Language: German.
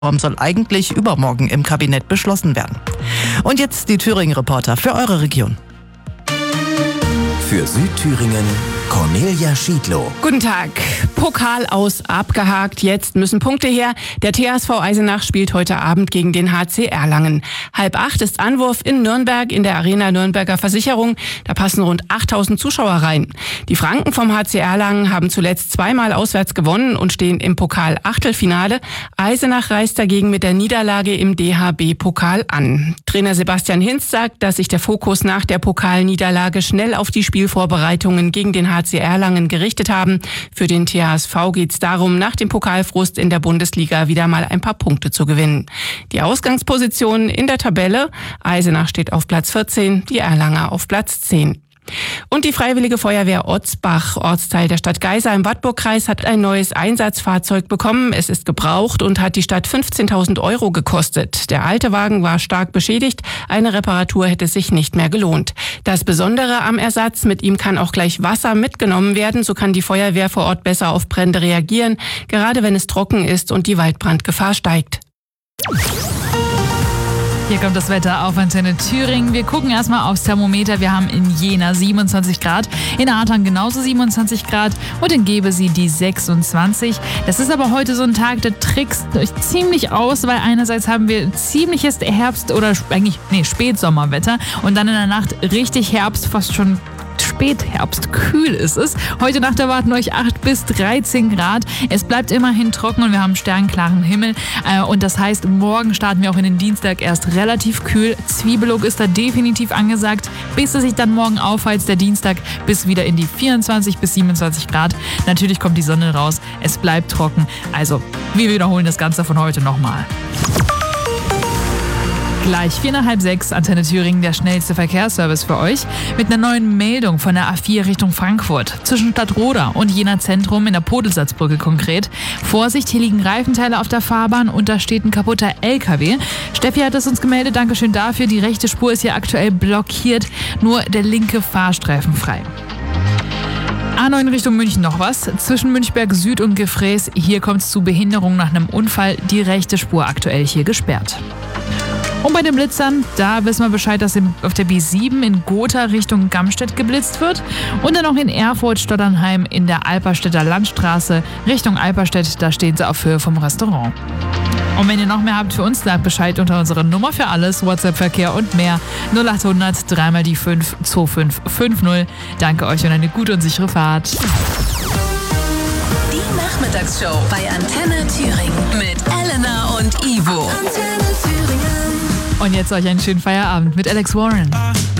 soll eigentlich übermorgen im Kabinett beschlossen werden. Und jetzt die Thüringen-Reporter für eure Region. Für Südthüringen Cornelia Schiedlow. Guten Tag. Pokal aus abgehakt. Jetzt müssen Punkte her. Der THSV Eisenach spielt heute Abend gegen den HC Erlangen. 7:30 ist Anwurf in Nürnberg in der Arena Nürnberger Versicherung. Da passen rund 8000 Zuschauer rein. Die Franken vom HC Erlangen haben zuletzt zweimal auswärts gewonnen und stehen im Pokal-Achtelfinale. Eisenach reist dagegen mit der Niederlage im DHB-Pokal an. Trainer Sebastian Hinz sagt, dass sich der Fokus nach der Pokalniederlage schnell auf die Spielvorbereitungen gegen den HC Erlangen gerichtet haben. Für den THSV geht es darum, nach dem Pokalfrust in der Bundesliga wieder mal ein paar Punkte zu gewinnen. Die Ausgangspositionen in der Tabelle: Eisenach steht auf Platz 14, die Erlanger auf Platz 10. Und die Freiwillige Feuerwehr Otzbach, Ortsteil der Stadt Geisa im Wartburgkreis, hat ein neues Einsatzfahrzeug bekommen. Es ist gebraucht und hat die Stadt 15.000 € gekostet. Der alte Wagen war stark beschädigt. Eine Reparatur hätte sich nicht mehr gelohnt. Das Besondere am Ersatz: mit ihm kann auch gleich Wasser mitgenommen werden. So kann die Feuerwehr vor Ort besser auf Brände reagieren, gerade wenn es trocken ist und die Waldbrandgefahr steigt. Hier kommt das Wetter auf Antenne Thüringen. Wir gucken erstmal aufs Thermometer. Wir haben in Jena 27 Grad, in Artern genauso 27 Grad und in Gebesee die 26. Das ist aber heute so ein Tag, der trickst euch ziemlich aus, weil einerseits haben wir ziemliches Herbst- oder Spätsommerwetter und dann in der Nacht richtig Herbst, fast schon Spätherbst, kühl ist es. Heute Nacht erwarten euch 8 bis 13 Grad. Es bleibt immerhin trocken und wir haben sternklaren Himmel. Und das heißt, morgen starten wir auch in den Dienstag erst relativ kühl. Zwiebellook ist da definitiv angesagt, bis es sich dann morgen aufheizt, der Dienstag, bis wieder in die 24 bis 27 Grad. Natürlich kommt die Sonne raus, es bleibt trocken. Also, wir wiederholen das Ganze von heute nochmal. Gleich 5:45, Antenne Thüringen, der schnellste Verkehrsservice für euch. Mit einer neuen Meldung von der A4 Richtung Frankfurt. Zwischen Stadtroda und Jena Zentrum in der Podelsatzbrücke konkret. Vorsicht, hier liegen Reifenteile auf der Fahrbahn und da steht ein kaputter LKW. Steffi hat es uns gemeldet, Dankeschön dafür. Die rechte Spur ist hier aktuell blockiert, nur der linke Fahrstreifen frei. A9 Richtung München noch was. Zwischen Münchberg Süd und Gefräß, hier kommt es zu Behinderung nach einem Unfall. Die rechte Spur aktuell hier gesperrt. Und bei den Blitzern, da wissen wir Bescheid, dass auf der B7 in Gotha Richtung Gamstedt geblitzt wird. Und dann noch in Erfurt-Stotternheim in der Alperstädter Landstraße Richtung Alperstedt, da stehen sie auf Höhe vom Restaurant. Und wenn ihr noch mehr habt für uns, sagt Bescheid unter unserer Nummer für alles, WhatsApp-Verkehr und mehr. 0800 3 die 5 2550. Danke euch und eine gute und sichere Fahrt. Die Nachmittagsshow bei Antenne Thüringen mit Elena und Ivo. Und jetzt euch einen schönen Feierabend mit Alex Warren.